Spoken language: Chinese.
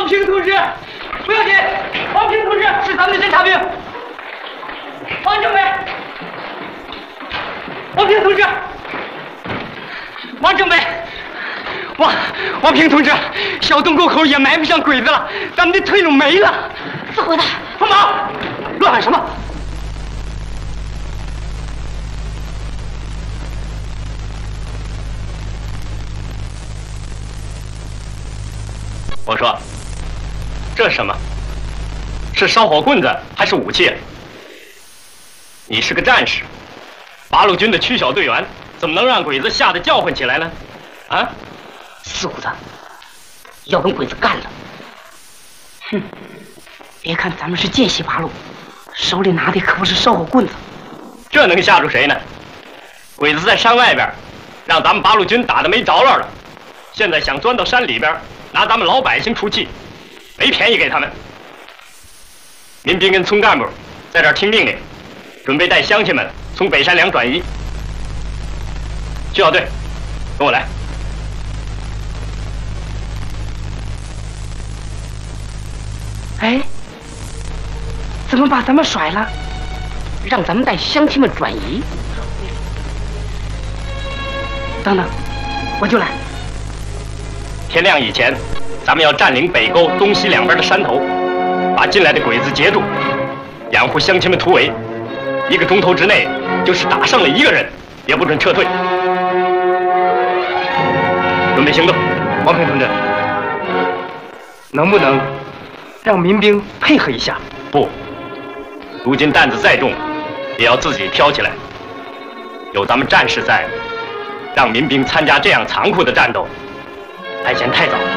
平同志，不要紧，王平同志是咱们的侦察兵。王政委，王平同志，王政委，王平同志，小洞沟口也埋不上鬼子了，咱们的退路没了。 死混蛋！ 放马！乱喊什么？我说，这是什么？是烧火棍子还是武器？你是个战士，八路军的区小队员，怎么能让鬼子吓得叫唤起来呢？啊！ 四虎子要跟鬼子干了！哼！别看咱们是见习八路，手里拿的可不是烧火棍子。 这能吓住谁呢？鬼子在山外边，让咱们八路军打得没着落了，现在想钻到山里边。拿咱们老百姓出气，没便宜给他们。民兵跟村干部在这儿听命令，准备带乡亲们从北山梁转移。区小队，跟我来。 哎，怎么把咱们甩了，让咱们带乡亲们转移？等等，我就来。 天亮以前，咱们要占领北沟东西两边的山头，把进来的鬼子截住，掩护乡亲们突围。1个钟头之内，就是打胜了1个人，也不准撤退。准备行动，王平同志，能不能让民兵配合一下？不，如今担子再重，也要自己挑起来。有咱们战士在，让民兵参加这样残酷的战斗，还嫌太早。